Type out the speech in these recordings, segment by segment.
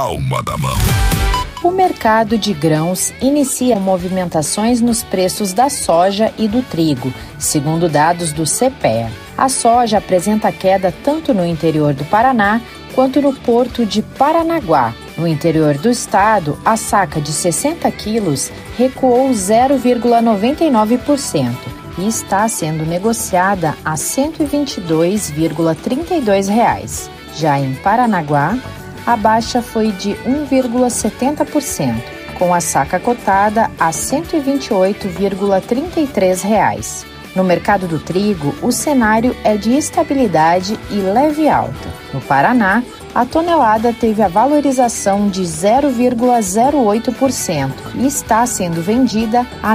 palma da mão. O mercado de grãos inicia movimentações nos preços da soja e do trigo, segundo dados do CPEA. A soja apresenta queda tanto no interior do Paraná quanto no porto de Paranaguá. No interior do estado, a saca de 60 quilos recuou 0,99% e está sendo negociada a R$ 122,32. Já em Paranaguá, a baixa foi de 1,70%, com a saca cotada a R$ 128,33. No mercado do trigo, o cenário é de estabilidade e leve alta. No Paraná, a tonelada teve a valorização de 0,08% e está sendo vendida a R$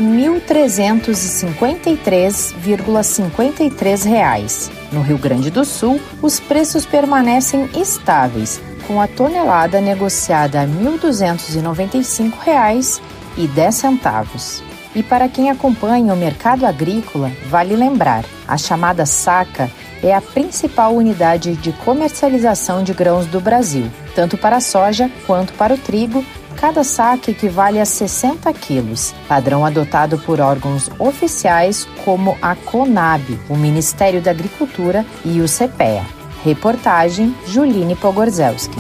1.353,53. No Rio Grande do Sul, os preços permanecem estáveis, com a tonelada negociada a R$ 1.295,10. E para quem acompanha o mercado agrícola, vale lembrar, a chamada saca é a principal unidade de comercialização de grãos do Brasil. Tanto para a soja quanto para o trigo, cada saca equivale a 60 quilos, padrão adotado por órgãos oficiais como a CONAB, o Ministério da Agricultura e o CPEA. Reportagem Juline Pogorzelski.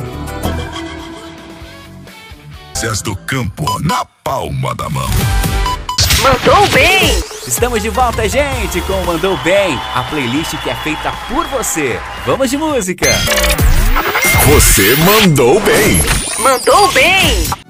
Notícias do campo na palma da mão. Mandou bem! Estamos de volta, gente, com o Mandou Bem, a playlist que é feita por você. Vamos de música! Você mandou bem! Mandou bem!